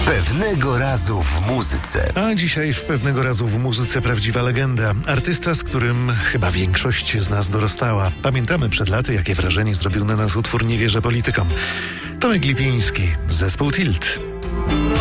Pewnego razu w muzyce. A dzisiaj w Pewnego razu w muzyce prawdziwa legenda. Artysta, z którym chyba większość z nas dorastała. Pamiętamy przed laty, jakie wrażenie zrobił na nas utwór Nie wierzę politykom. Tomek Lipiński, zespół Tilt.